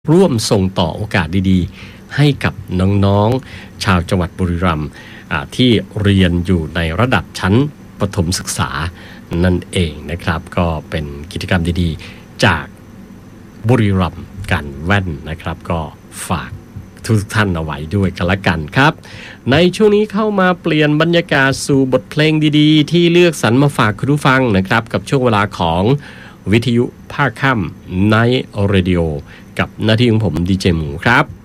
ร่วมส่งต่อโอกาสดีๆให้กับน้องๆชาวจังหวัดบุรีรัมย์ที่เรียนอยู่ในระดับชั้นประถมศึกษานั่นเองนะครับก็เป็นกิจกรรมดีๆจากบุรีรัมย์การแว่นนะครับก็ฝากทุกท่านเอาไว้ด้วยกันละกันครับในช่วงนี้เข้ามาเปลี่ยนบรรยากาศสู่บทเพลงดีๆที่เลือกสรรมาฝากคุณผู้ฟังนะครับกับช่วงเวลาของวิทยุภาคค่ำ Night Radio กับหน้าที่ของผมดีเจหมูครับ